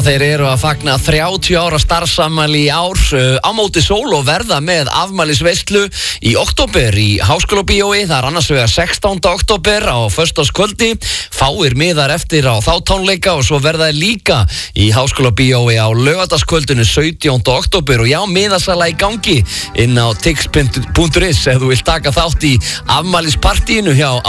þeir eru að fagna 30 ára starfsafmæli í ár á móti sól og verða með afmælisveislu í október í Háskólabíói. Það annars vegar 16. október á föstudagskvöldi. Fáir miðar eftir á þá tónleika og svo verða þeir líka í Háskólabíói á laugardagskvöldinu 17. október og já, miðasala í gangi inn á tix.is ef þú vilt taka þátt í afmælispartíinu hjá